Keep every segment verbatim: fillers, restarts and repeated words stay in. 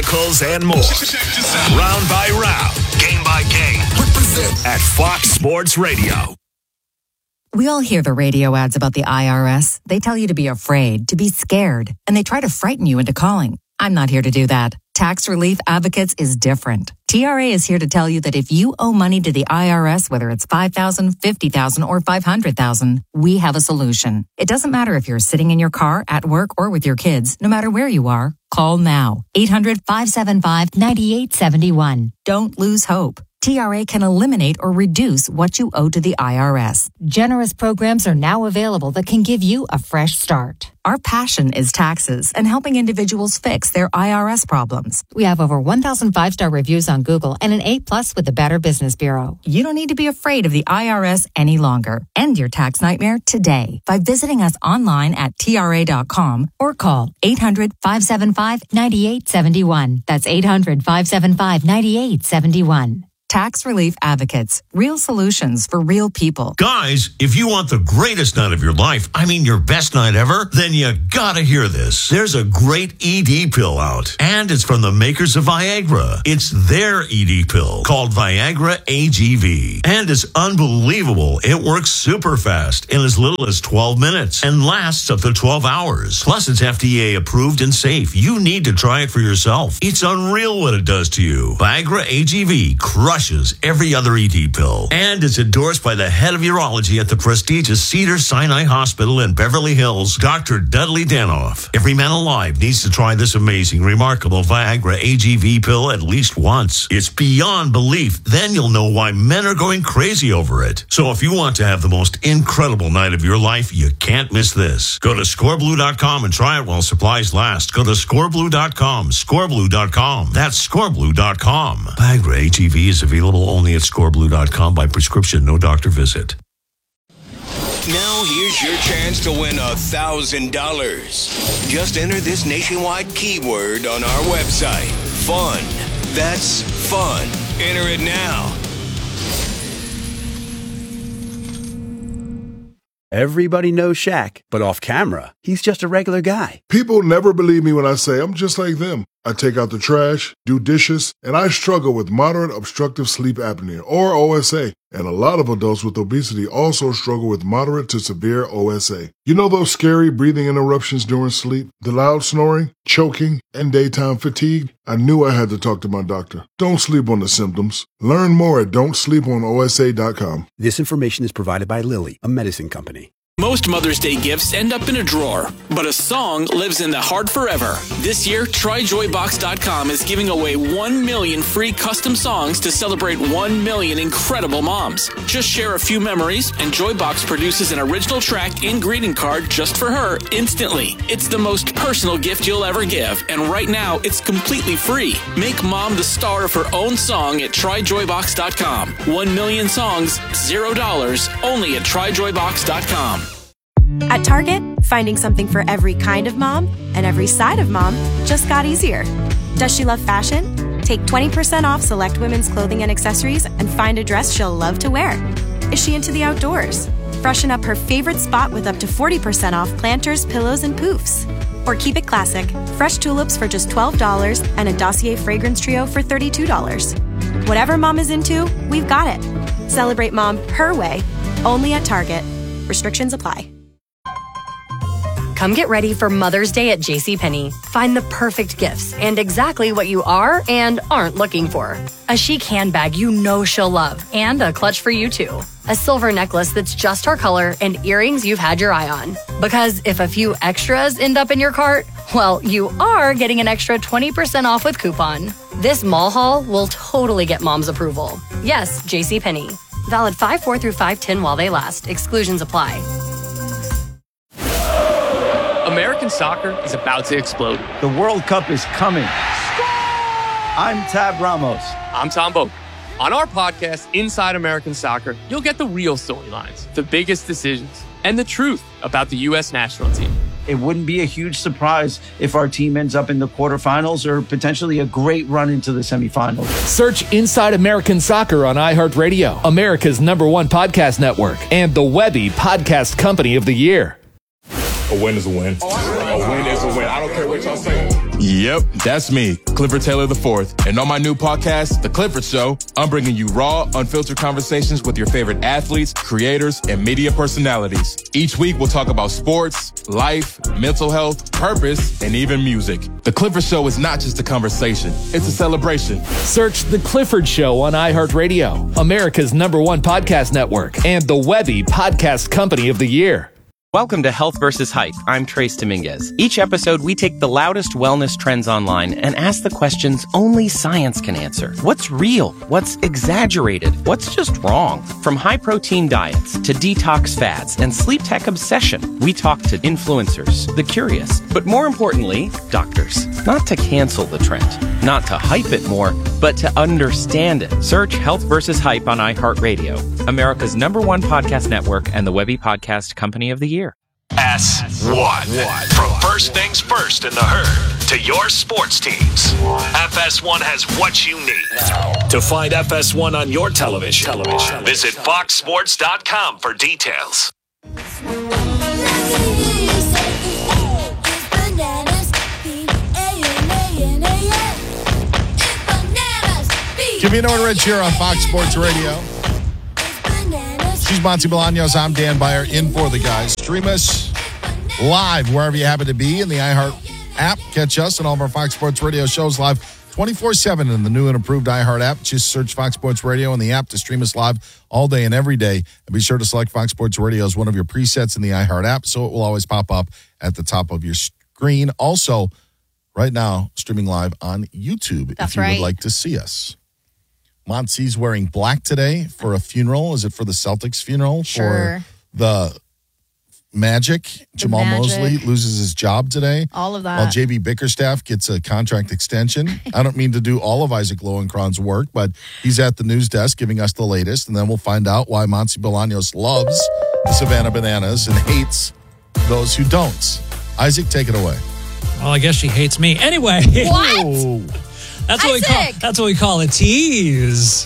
locals, and more. Round by round, game by game. Represent at Fox Sports Radio. We all hear the radio ads about the I R S. They tell you to be afraid, to be scared, and they try to frighten you into calling. I'm not here to do that. Tax Relief Advocates is different. T R A is here to tell you that if you owe money to the I R S, whether it's five thousand dollars, fifty thousand dollars, or five hundred thousand dollars, we have a solution. It doesn't matter if you're sitting in your car, at work, or with your kids. No matter where you are, call now. eight hundred, five seven five, nine eight seven one. Don't lose hope. T R A can eliminate or reduce what you owe to the I R S. Generous programs are now available that can give you a fresh start. Our passion is taxes and helping individuals fix their I R S problems. We have over one thousand five-star reviews on Google and an A plus with the Better Business Bureau. You don't need to be afraid of the I R S any longer. End your tax nightmare today by visiting us online at T R A dot com or call eight hundred, five seven five, nine eight seven one. That's eight hundred, five seven five, nine eight seven one. Tax Relief Advocates. Real solutions for real people. Guys, if you want the greatest night of your life, I mean your best night ever, then you gotta hear this. There's a great E D pill out, and it's from the makers of Viagra. It's their E D pill called Viagra A G V. And it's unbelievable. It works super fast in as little as twelve minutes and lasts up to twelve hours. Plus, it's F D A approved and safe. You need to try it for yourself. It's unreal what it does to you. Viagra A G V crushes every other E D pill. And it's endorsed by the head of urology at the prestigious Cedars-Sinai Hospital in Beverly Hills, Doctor Dudley Danoff. Every man alive needs to try this amazing, remarkable Viagra A G V pill at least once. It's beyond belief. Then you'll know why men are going crazy over it. So if you want to have the most incredible night of your life, you can't miss this. Go to score blue dot com and try it while supplies last. Go to score blue dot com, score blue dot com. That's score blue dot com. Viagra A G V is available only at score blue dot com by prescription, no doctor visit. Now here's your chance to win a thousand dollars. Just enter this nationwide keyword on our website. Fun. That's fun. Enter it now. Everybody knows Shaq, but off camera, he's just a regular guy. People never believe me when I say I'm just like them. I take out the trash, do dishes, and I struggle with moderate obstructive sleep apnea, or O S A. And a lot of adults with obesity also struggle with moderate to severe O S A. You know those scary breathing interruptions during sleep, the loud snoring, choking, and daytime fatigue? I knew I had to talk to my doctor. Don't sleep on the symptoms. Learn more at don't sleep on O S A dot com. This information is provided by Lilly, a medicine company. Most Mother's Day gifts end up in a drawer, but a song lives in the heart forever. This year, try joy box dot com is giving away one million free custom songs to celebrate one million incredible moms. Just share a few memories, and Joybox produces an original track and greeting card just for her instantly. It's the most personal gift you'll ever give, and right now, it's completely free. Make mom the star of her own song at try joy box dot com. One million songs, zero dollars, only at try joy box dot com. At Target, finding something for every kind of mom and every side of mom just got easier. Does she love fashion? Take twenty percent off select women's clothing and accessories and find a dress she'll love to wear. Is she into the outdoors? Freshen up her favorite spot with up to forty percent off planters, pillows, and poofs. Or keep it classic, fresh tulips for just twelve dollars and a Dossier fragrance trio for thirty-two dollars. Whatever mom is into, we've got it. Celebrate mom her way, only at Target. Restrictions apply. Come get ready for Mother's Day at JCPenney. Find the perfect gifts and exactly what you are and aren't looking for. A chic handbag you know she'll love and a clutch for you too. A silver necklace that's just her color and earrings you've had your eye on. Because if a few extras end up in your cart, well, you are getting an extra twenty percent off with coupon. This mall haul will totally get mom's approval. Yes, JCPenney. Valid five four through five ten while they last. Exclusions apply. American soccer is about to explode. The World Cup is coming. I'm Tab Ramos. I'm Tom Boak. On our podcast, Inside American Soccer, you'll get the real storylines, the biggest decisions, and the truth about the U S national team. It wouldn't be a huge surprise if our team ends up in the quarterfinals or potentially a great run into the semifinals. Search Inside American Soccer on iHeartRadio, America's number one podcast network, and the Webby Podcast Company of the Year. A win is a win. A win is a win. I don't care what y'all say. Yep, that's me, Clifford Taylor the fourth. And on my new podcast, The Clifford Show, I'm bringing you raw, unfiltered conversations with your favorite athletes, creators, and media personalities. Each week, we'll talk about sports, life, mental health, purpose, and even music. The Clifford Show is not just a conversation, it's a celebration. Search The Clifford Show on iHeartRadio, America's number one podcast network, and the Webby Podcast Company of the Year. Welcome to Health versus Hype. I'm Trace Dominguez. Each episode, we take the loudest wellness trends online and ask the questions only science can answer. What's real? What's exaggerated? What's just wrong? From high-protein diets to detox fads and sleep tech obsession, we talk to influencers, the curious, but more importantly, doctors. Not to cancel the trend, not to hype it more, but to understand it. Search Health versus Hype on iHeartRadio, America's number one podcast network and the Webby Podcast Company of the Year. S one. From first things first in the herd to your sports teams, F S one has what you need. To find F S one on your television, television. visit fox sports dot com for details. Camino and Rich here on Fox Sports Radio. She's Monty Bolaños. I'm Dan Beyer, in for the guys. Stream us live wherever you happen to be in the iHeart app. Catch us and all of our Fox Sports Radio shows live twenty-four seven in the new and improved iHeart app. Just search Fox Sports Radio in the app to stream us live all day and every day. And be sure to select Fox Sports Radio as one of your presets in the iHeart app, so it will always pop up at the top of your screen. Also, right now, streaming live on YouTube. That's if you right. would like to see us. Monty's wearing black today for a funeral. Is it for the Celtics funeral? Sure. For the Magic. The Jamal Magic. Mosley loses his job today. All of that. While J B Bickerstaff gets a contract extension. I don't mean to do all of Isaac Lowenkron's work, but he's at the news desk giving us the latest, and then we'll find out why Monty Bolaños loves the Savannah Bananas and hates those who don't. Isaac, take it away. Well, I guess she hates me. Anyway. What? That's what we call that's what we call a tease.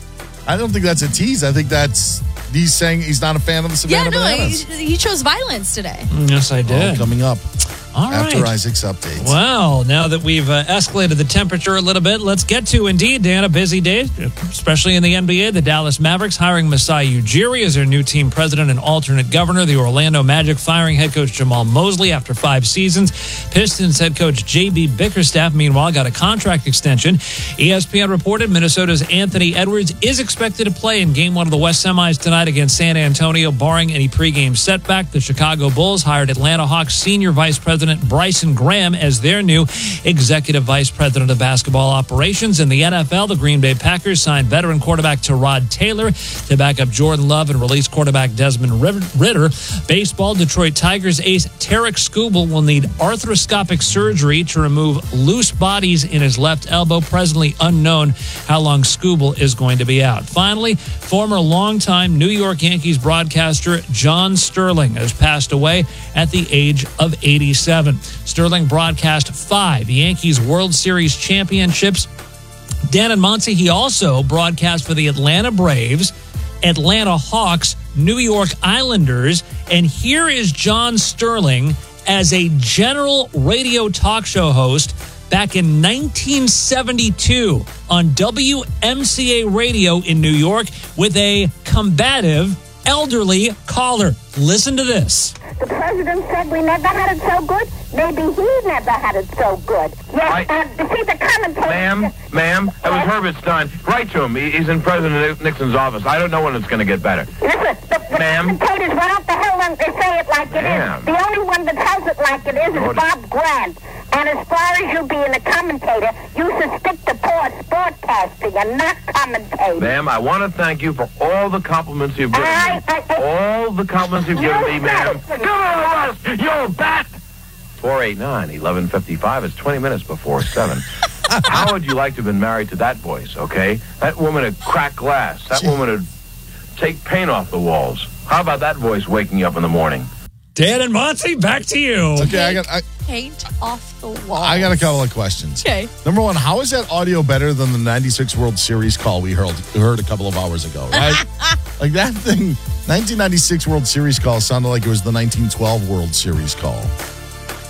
I don't think that's a tease. I think that's he's saying he's not a fan of the Yeah, Savannah no, Bananas. he, he chose violence today. Yes, I did. Oh, coming up All after right. Isaac's updates. Well, now that we've uh, escalated the temperature a little bit, let's get to, indeed, Dan, a busy day, especially in the N B A. The Dallas Mavericks hiring Masai Ujiri as their new team president and alternate governor. The Orlando Magic firing head coach Jamal Mosley after five seasons. Pistons head coach J B Bickerstaff, meanwhile, got a contract extension. E S P N reported Minnesota's Anthony Edwards is expected to play in game one of the West Semis tonight against San Antonio, barring any pregame setback. The Chicago Bulls hired Atlanta Hawks senior vice president Bryson Graham as their new executive vice president of basketball operations. In the N F L, the Green Bay Packers signed veteran quarterback Tyrod Taylor to back up Jordan Love and release quarterback Desmond Ridder. Baseball, Detroit Tigers ace Tarek Skubal will need arthroscopic surgery to remove loose bodies in his left elbow. Presently unknown how long Skubal is going to be out. Finally, former longtime New York Yankees broadcaster John Sterling has passed away at the age of eighty-seven. Sterling broadcast five Yankees World Series championships. Dan and Monty, he also broadcast for the Atlanta Braves, Atlanta Hawks, New York Islanders, and here is John Sterling as a general radio talk show host back in nineteen seventy-two on W M C A radio in New York with a combative elderly caller. Listen to this. The president said we never had it so good. Maybe he never had it so good. Yes, I- uh, see the commentator. Ma'am, ma'am, that was Herbert Stein. Write to him. He- He's in President Nixon's office. I don't know when it's going to get better. Listen, the, the Ma'am? commentators went up the hill and they say it like it Ma'am. is. The only one that tells it like it is is Lord. Bob Grant. And as far as you being a commentator, you should stick to poor sportcasting and not commentating. Ma'am, I want to thank you for all the compliments you've given I- me. I- I- all the compliments you've given You me, ma'am. said it. Give it a rest, you bat! four eight nine, eleven fifty-five. It's twenty minutes before seven. How would you like to have been married to that voice, okay? That woman would crack glass. That woman would take paint off the walls. How about that voice waking you up in the morning? Dan and Monty, back to you. Okay, I got I, Paint off the wall. I got a couple of questions. Okay. Number one, how is that audio better than the ninety-six World Series call we heard, heard a couple of hours ago, right? Like that thing, nineteen ninety-six World Series call sounded like it was the nineteen twelve World Series call.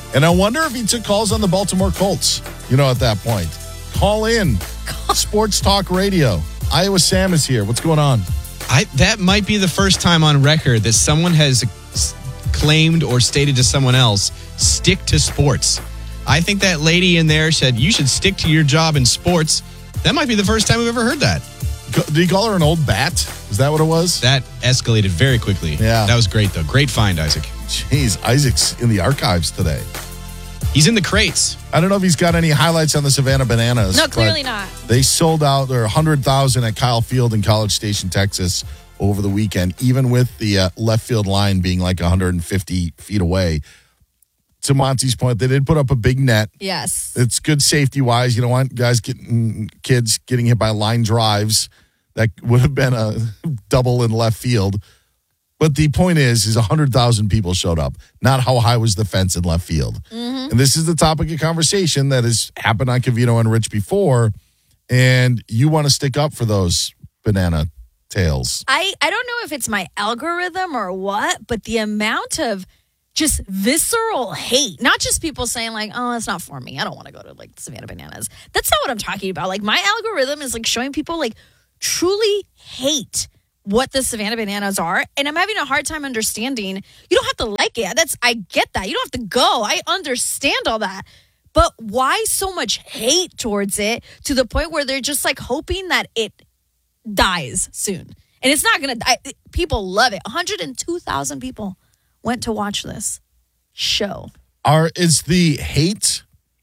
And I wonder if he took calls on the Baltimore Colts, you know, at that point. Call in. Sports Talk Radio. Iowa Sam is here. What's going on? I That might be the first time on record that someone has claimed or stated to someone else, stick to sports. I think that lady in there said, you should stick to your job in sports. That might be the first time we've ever heard that. Did he call her an old bat? Is that what it was? That escalated very quickly. Yeah. That was great, though. Great find, Isaac. Jeez, Isaac's in the archives today. He's in the crates. I don't know if he's got any highlights on the Savannah Bananas. No, clearly not. They sold out their one hundred thousand at Kyle Field in College Station, Texas over the weekend, even with the uh, left field line being like one hundred fifty feet away. To Monty's point, they did put up a big net. Yes. It's good safety-wise. You don't want guys getting, kids getting hit by line drives. That would have been a double in left field. But the point is, is one hundred thousand people showed up. Not how high was the fence in left field. Mm-hmm. And this is the topic of conversation that has happened on Covino and Rich before. And you want to stick up for those banana tails. I, I don't know if it's my algorithm or what, but the amount of just visceral hate, not just people saying like, oh, that's not for me. I don't want to go to like Savannah Bananas. That's not what I'm talking about. Like my algorithm is like showing people like truly hate what the Savannah Bananas are. And I'm having a hard time understanding. You don't have to like it. That's I get that. You don't have to go. I understand all that. But why so much hate towards it to the point where they're just like hoping that it dies soon? And it's not going to die. People love it. one hundred two thousand people went to watch this show. Are is the hate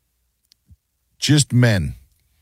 just men?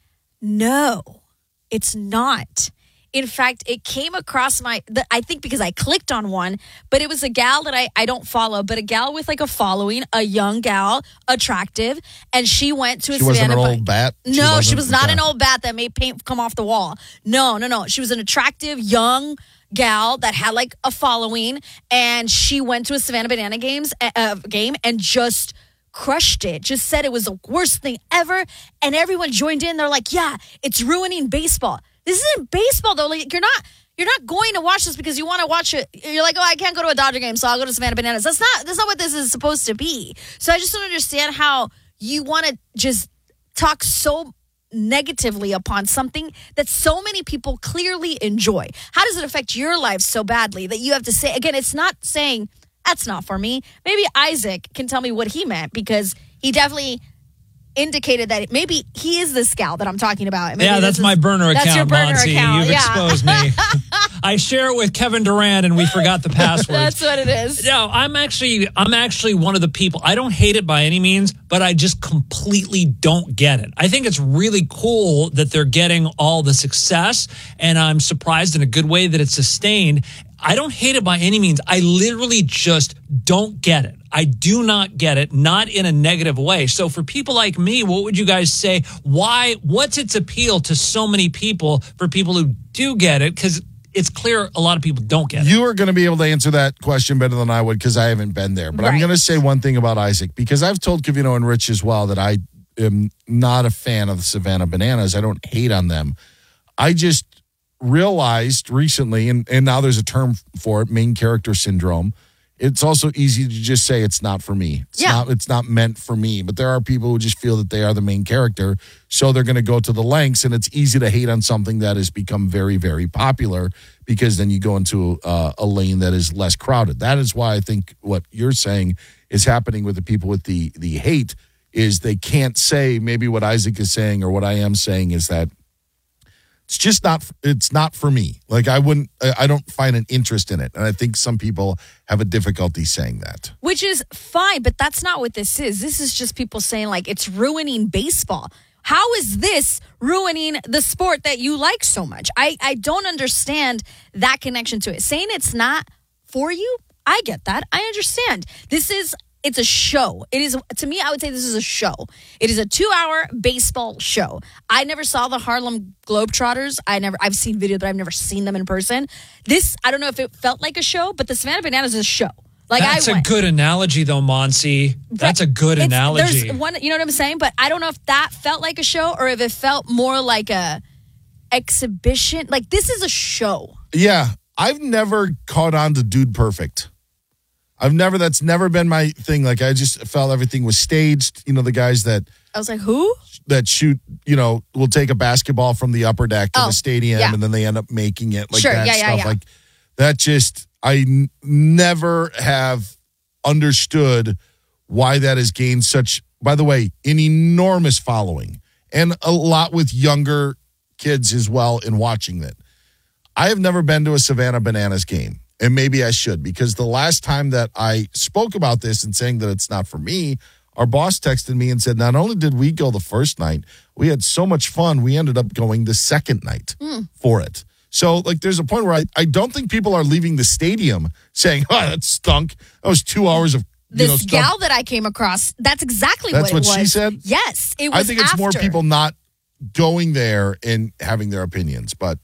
No, it's not. In fact, it came across my, the, I think because I clicked on one, but it was a gal that I, I don't follow, but a gal with like a following, a young gal, attractive, and she went to a She wasn't Savannah. an old bat? She No, she wasn't- was not okay. an old bat that made paint come off the wall. No, no, no. She was an attractive, young gal that had like a following, and she went to a Savannah Banana games uh, game and just crushed it. Just said it was the worst thing ever, and everyone joined in. They're like, yeah, it's ruining baseball. This isn't baseball though. Like you're not you're not going to watch this because you want to watch it. You're like, oh, I can't go to a Dodger game, so I'll go to Savannah Bananas. That's not that's not what this is supposed to be. So I just don't understand how you want to just talk so negatively upon something that so many people clearly enjoy. How does it affect your life so badly that you have to say, again, it's not saying that's not for me. Maybe Isaac can tell me what he meant because he definitely indicated that maybe he is this gal that I'm talking about. Maybe yeah, that's is, my burner account, that's your burner Monty. account. You've yeah. exposed me. I share it with Kevin Durant, and we forgot the password. That's what it is. No, I'm actually, I'm actually one of the people. I don't hate it by any means, but I just completely don't get it. I think it's really cool that they're getting all the success, and I'm surprised in a good way that it's sustained. I don't hate it by any means. I literally just don't get it. I do not get it, not in a negative way. So for people like me, what would you guys say? Why, what's its appeal to so many people for people who do get it? Because it's clear a lot of people don't get it. You are going to be able to answer that question better than I would because I haven't been there. But right. I'm going to say one thing about Isaac because I've told Covino and Rich as well that I am not a fan of the Savannah Bananas. I don't hate on them. I just realized recently, and, and now there's a term for it, main character syndrome. It's also easy to just say it's not for me. It's yeah. not it's not meant for me. But there are people who just feel that they are the main character, so they're going to go to the lengths, and it's easy to hate on something that has become very, very popular because then you go into uh, a lane that is less crowded. That is why I think what you're saying is happening with the people with the the hate is they can't say maybe what Isaac is saying or what I am saying is that it's just not, it's not for me. Like I wouldn't, I don't find an interest in it. And I think some people have a difficulty saying that. Which is fine, but that's not what this is. This is just people saying like it's ruining baseball. How is this ruining the sport that you like so much? I, I don't understand that connection to it. Saying it's not for you, I get that. I understand. This is, it's a show. It is, to me, I would say this is a show. It is a two-hour baseball show. I never saw the Harlem Globetrotters. I never, I've seen video, but I've never seen them in person. This, I don't know if it felt like a show, but the Savannah Bananas is a show. Like That's I a good analogy, though, Monsi. That's a good It's- analogy. There's one, you know what I'm saying? But I don't know if that felt like a show or if it felt more like a exhibition. Like this is a show. Yeah. I've never caught on to Dude Perfect. I've never, that's never been my thing. Like, I just felt everything was staged. You know, the guys that, I was like, who? that shoot, you know, will take a basketball from the upper deck to Oh, the stadium yeah. and then they end up making it. Like Sure, that yeah, yeah, stuff. yeah. Like, that just, I n- never have understood why that has gained such, by the way, an enormous following and a lot with younger kids as well in watching it. I have never been to a Savannah Bananas game, and maybe I should, because the last time that I spoke about this and saying that it's not for me, our boss texted me and said, not only did we go the first night, we had so much fun, we ended up going the second night Mm. for it. So, like, there's a point where I, I don't think people are leaving the stadium saying, oh, that stunk. That was two hours of, you This know, stuff. gal that I came across, that's exactly That's what it what was. she said? Yes, it was I think it's more after. people not going there and having their opinions. But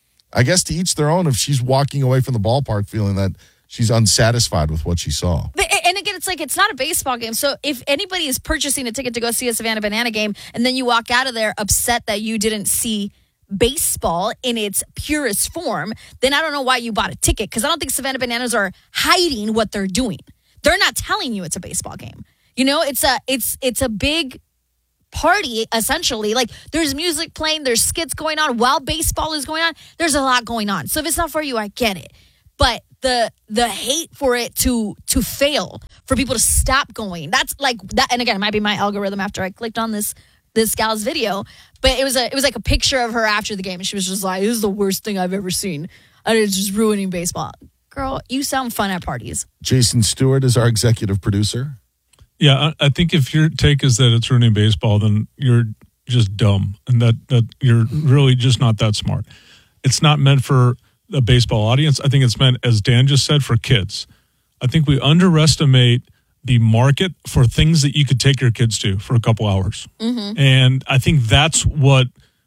I guess to each their own, if she's walking away from the ballpark feeling that she's unsatisfied with what she saw. But, and again, it's like, it's not a baseball game. So if anybody is purchasing a ticket to go see a Savannah Banana game and then you walk out of there upset that you didn't see baseball in its purest form, then I don't know why you bought a ticket, because I don't think Savannah Bananas are hiding what they're doing. They're not telling you it's a baseball game. You know, it's a it's it's a big party, essentially. Like, there's music playing, there's skits going on while baseball is going on. There's a lot going on. So if it's not for you, I get it. But the the hate for it to to fail, for people to stop going, that's like that. And again, it might be my algorithm after I clicked on this this gal's video, but it was a it was like a picture of her after the game, and she was just like, "This is the worst thing I've ever seen, and it's just ruining baseball." Girl, you sound fun at parties. Jason Stewart is our executive producer. Yeah, I, I think if your take is that it's ruining baseball, then you're just dumb, and that, that you're really just not that smart. It's not meant for a baseball audience. I think it's meant, as Dan just said, for kids. I think we underestimate the market for things that you could take your kids to for a couple hours. Mm-hmm. And I think that's what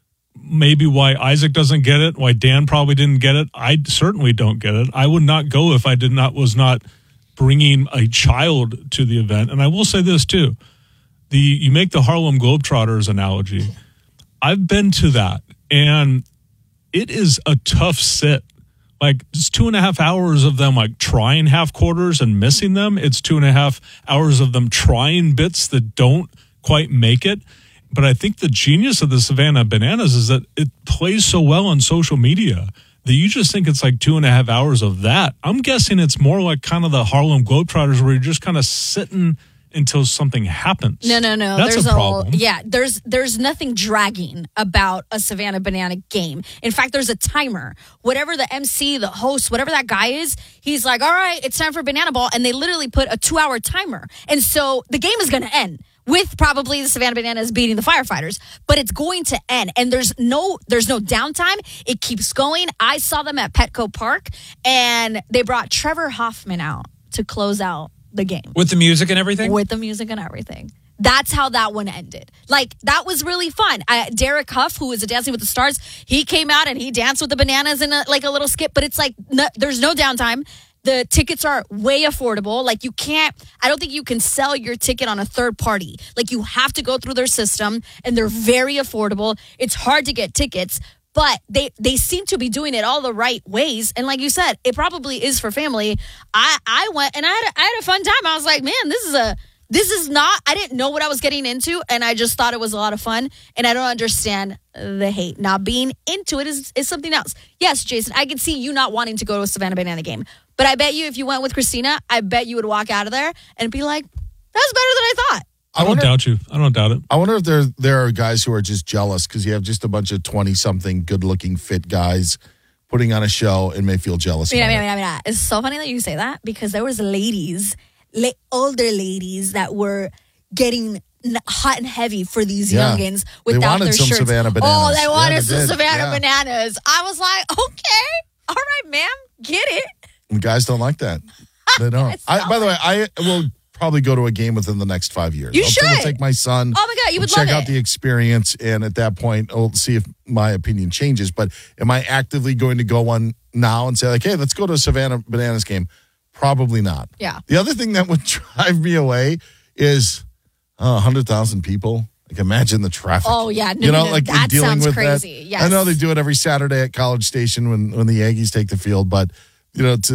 maybe why Isaac doesn't get it, why Dan probably didn't get it. I certainly don't get it. I would not go if I did not was not bringing a child to the event. And I will say this too. The you make the Harlem Globetrotters analogy. I've been to that, and it is a tough sit. Like, it's two and a half hours of them like trying half quarters and missing them. It's two and a half hours of them trying bits that don't quite make it. But I think the genius of the Savannah Bananas is that it plays so well on social media that you just think it's like two and a half hours of that. I'm guessing it's more like kind of the Harlem Globetrotters where you're just kind of sitting until something happens. No, no, no. That's there's a problem. Whole, yeah, there's there's nothing dragging about a Savannah Banana game. In fact, there's a timer. Whatever the M C, the host, whatever that guy is, he's like, all right, it's time for Banana Ball. And they literally put a two-hour timer. And so the game is going to end with probably the Savannah Bananas beating the firefighters. But it's going to end. And there's no there's no downtime. It keeps going. I saw them at Petco Park, and they brought Trevor Hoffman out to close out the game. With the music and everything? With the music and everything. That's how that one ended. Like, that was really fun. Uh, Derek Huff, who was a Dancing with the Stars, he came out and he danced with the bananas in a, like a little skit. But it's like, no, there's no downtime. The tickets are way affordable. Like, you can't, I don't think you can sell your ticket on a third party. Like, you have to go through their system, and they're very affordable. It's hard to get tickets. But they, they seem to be doing it all the right ways. And like you said, it probably is for family. I, I went and I had, a, I had a fun time. I was like, man, this is a this is not, I didn't know what I was getting into. And I just thought it was a lot of fun. And I don't understand the hate. Not being into it is, is something else. Yes, Jason, I can see you not wanting to go to a Savannah Banana game. But I bet you if you went with Christina, I bet you would walk out of there and be like, that's better than I thought. I don't wonder- doubt you. I don't doubt it. I wonder if there there are guys who are just jealous because you have just a bunch of twenty-something good-looking, fit guys putting on a show and may feel jealous Yeah, about yeah, it. yeah, yeah. It's so funny that you say that because there was ladies, la- older ladies that were getting n- hot and heavy for these Yeah. youngins They without wanted their some shirts. Savannah Oh, Bananas. they Yeah, wanted they some did. Savannah Yeah. Bananas. I was like, okay, all right, ma'am, get it. And guys don't like that. They don't. I, by the way, I will probably go to a game within the next five years. You I'll should. I'll take my son. Oh my God, you we'll would check love out it. the experience, and at that point, I'll see if my opinion changes. But am I actively going to go one now and say, like, hey, let's go to a Savannah Bananas game? Probably not. Yeah. The other thing that would drive me away is uh, one hundred thousand people. Like, imagine the traffic. Oh, yeah. No, you know, no, no, like that dealing sounds with crazy. that. Yes. I know they do it every Saturday at College Station when, when the Yankees take the field, but, you know, to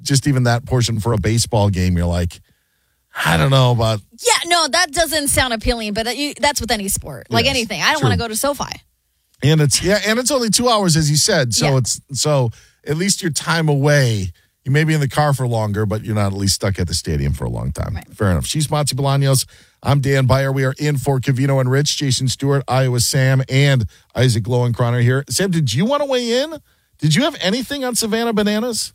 just even that portion for a baseball game, you're like, I don't know about. Yeah, no, that doesn't sound appealing, but that you, that's with any sport, like Yes, anything. I don't true. want to go to SoFi. And it's yeah, and it's only two hours, as you said. So Yeah. it's so at least your time away. You may be in the car for longer, but you're not at least stuck at the stadium for a long time. Fair enough. She's Monty Bolaños. I'm Dan Beyer. We are in for Covino and Rich, Jason Stewart, Iowa Sam, and Isaac Lowenkron are here. Sam, did you want to weigh in? Did you have anything on Savannah Bananas?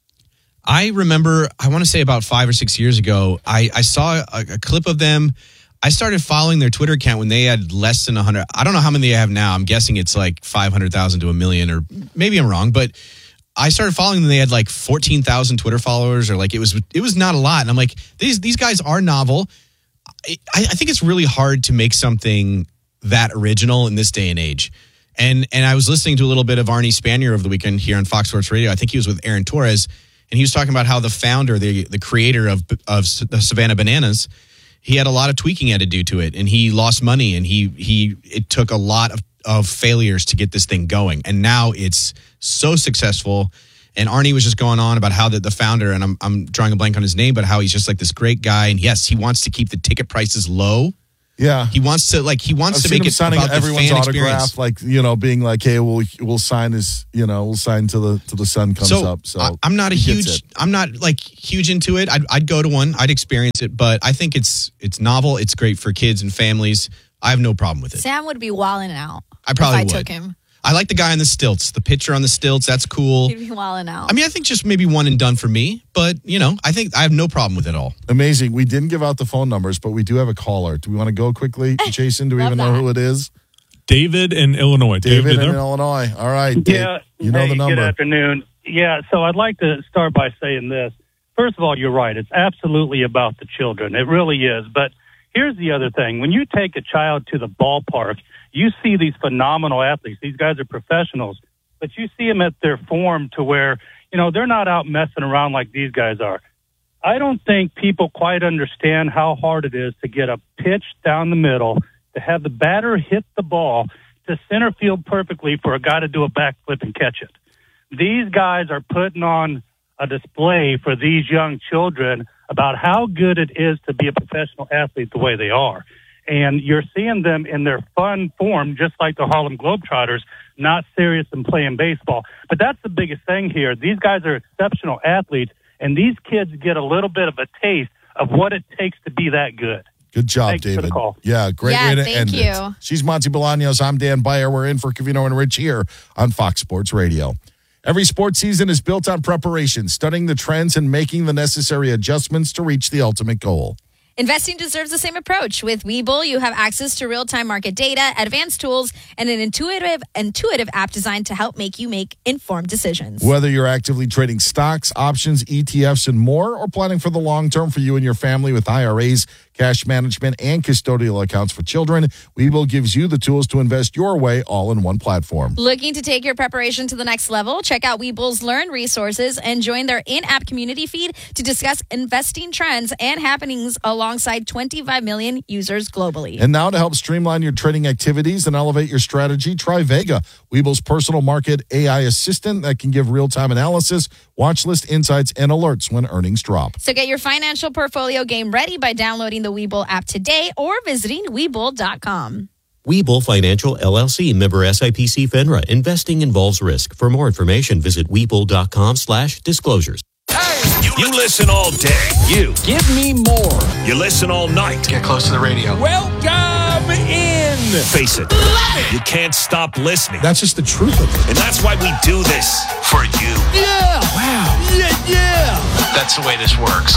I remember, I want to say about five or six years ago, I, I saw a, a clip of them. I started following their Twitter account when they had less than one hundred. I don't know how many they have now. I'm guessing it's like five hundred thousand to a million, or maybe I'm wrong, but I started following them. They had like fourteen thousand Twitter followers, or like it was it was not a lot. And I'm like, these these guys are novel. I, I think it's really hard to make something that original in this day and age. And and I was listening to a little bit of Arnie Spanier over the weekend here on Fox Sports Radio. I think he was with Aaron Torres, and he was talking about how the founder, the the creator of of the Savannah Bananas, he had a lot of tweaking he had to do to it, and he lost money, and he he it took a lot of, of failures to get this thing going, and now it's so successful. And Arnie was just going on about how the, the founder, and I'm I'm drawing a blank on his name, but how he's just like this great guy, and yes, he wants to keep the ticket prices low. Yeah, he wants to like he wants I've to seen make him it signing about the everyone's fan autograph, experience. like you know, being like, "Hey, we'll we'll sign his, you know, we'll sign till the till the sun comes So, up." So I, I'm not a he gets huge, it. I'm not like huge into it. I'd, I'd go to one, I'd experience it, but I think it's it's novel. It's great for kids and families. I have no problem with it. Sam would be wilding out. I probably if I would. took him. I like the guy on the stilts, the pitcher on the stilts. That's cool. He'd be wilding out. I mean, I think just maybe one and done for me, but you know, I think I have no problem with it all. Amazing. We didn't give out the phone numbers, but we do have a caller. Do we want to go quickly, Jason? Do we even know who it is? David in Illinois. David, David, in there? Illinois. All right. Dave, Yeah, you know hey, the number. Good afternoon. Yeah, so I'd like to start by saying this. First of all, you're right. It's absolutely about the children. It really is. But here's the other thing. When you take a child to the ballpark, you see these phenomenal athletes. These guys are professionals. But you see them at their form to where, you know, they're not out messing around like these guys are. I don't think people quite understand how hard it is to get a pitch down the middle, to have the batter hit the ball to center field perfectly for a guy to do a backflip and catch it. These guys are putting on a display for these young children about how good it is to be a professional athlete the way they are. And you're seeing them in their fun form, just like the Harlem Globetrotters, not serious and playing baseball. But that's the biggest thing here. These guys are exceptional athletes, and these kids get a little bit of a taste of what it takes to be that good. Good job, Thanks for the David. call. Yeah, great Yeah, way to thank end you. it. She's Monty Bolaños. I'm Dan Beyer. We're in for Covino and Rich here on Fox Sports Radio. Every sports season is built on preparation, studying the trends and making the necessary adjustments to reach the ultimate goal. Investing deserves the same approach. With Webull, you have access to real-time market data, advanced tools, and an intuitive, intuitive app designed to help make you make informed decisions. Whether you're actively trading stocks, options, E T Fs, and more, or planning for the long term for you and your family with I R As, cash management, and custodial accounts for children, Webull gives you the tools to invest your way all in one platform. Looking to take your preparation to the next level? Check out Webull's Learn resources and join their in-app community feed to discuss investing trends and happenings alongside twenty-five million users globally. And now to help streamline your trading activities and elevate your strategy, try Vega, Webull's personal market A I assistant that can give real-time analysis, watch list insights, and alerts when earnings drop. So get your financial portfolio game ready by downloading the Webull app today or visiting Webull dot com. Webull Financial, L L C, member S I P C FINRA. Investing involves risk. For more information, visit Webull dot com slash disclosures. You, you listen all day. You. Give me more. You listen all night. Get close to the radio. Welcome in. Face it. You can't stop listening. That's just the truth of it. And that's why we do this. For you. Yeah. Wow. Yeah, yeah. That's the way this works.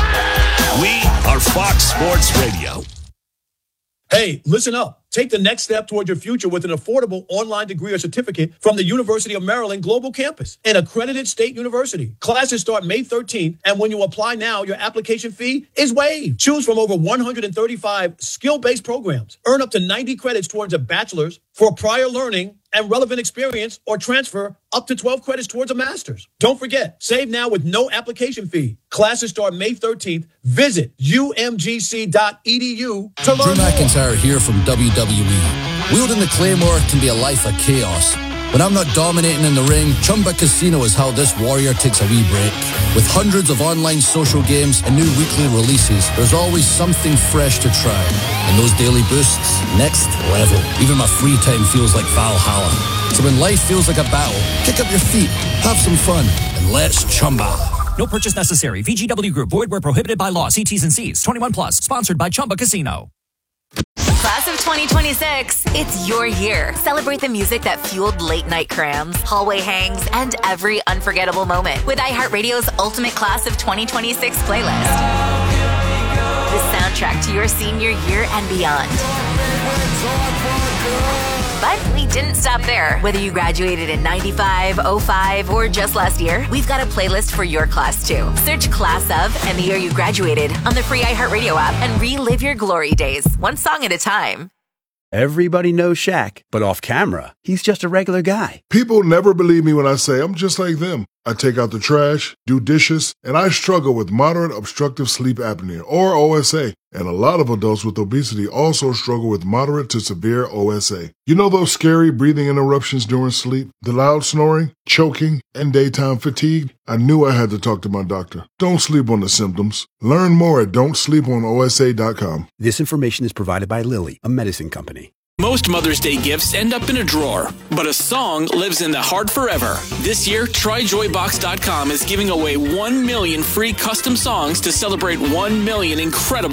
We are Fox Sports Radio. Hey, listen up. Take the next step toward your future with an affordable online degree or certificate from the University of Maryland Global Campus, an accredited state university. Classes start May thirteenth, and when you apply now, your application fee is waived. Choose from over one hundred thirty-five skill-based programs. Earn up to ninety credits towards a bachelor's for prior learning and relevant experience, or transfer up to twelve credits towards a master's. Don't forget, save now with no application fee. Classes start May thirteenth. Visit U M G C dot E D U to learn Drew more. McIntyre here from W W E. Wielding the Claymore can be a life of chaos, When I'm not dominating in the ring, Chumba Casino is how this warrior takes a wee break. With hundreds of online social games and new weekly releases, there's always something fresh to try. And those daily boosts, next level. Even my free time feels like Valhalla. So when life feels like a battle, kick up your feet, have some fun, and let's Chumba. No purchase necessary. V G W Group. Void where prohibited by law. See T's and C's. twenty-one plus. Sponsored by Chumba Casino. Class of twenty twenty-six, it's your year. Celebrate the music that fueled late night crams, hallway hangs, and every unforgettable moment with iHeartRadio's Ultimate Class of twenty twenty-six playlist. The soundtrack to your senior year and beyond. But we didn't stop there. Whether you graduated in ninety-five, oh five, or just last year, we've got a playlist for your class too. Search Class of and the year you graduated on the free iHeartRadio app and relive your glory days, one song at a time. Everybody knows Shaq, but off camera, he's just a regular guy. People never believe me when I say I'm just like them. I take out the trash, do dishes, and I struggle with moderate obstructive sleep apnea, or O S A. And a lot of adults with obesity also struggle with moderate to severe O S A. You know those scary breathing interruptions during sleep, the loud snoring, choking, and daytime fatigue? I knew I had to talk to my doctor. Don't sleep on the symptoms. Learn more at don't sleep on O S A dot com. This information is provided by Lilly, a medicine company. Most Mother's Day gifts end up in a drawer, but a song lives in the heart forever. This year, try joy box dot com is giving away one million free custom songs to celebrate one million incredible